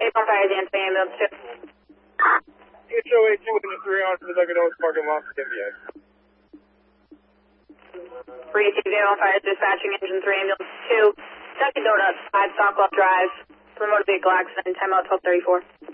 on fire, the Anthony ambulance 2. HOA 2 engine 3 on to the Dunkin' Donuts parking lot for NBA. 3 on fire, dispatching engine 3 ambulance 2. Dunkin' Donuts, 5 Stockwell Drive. Remote vehicle accident, timeout 12:34.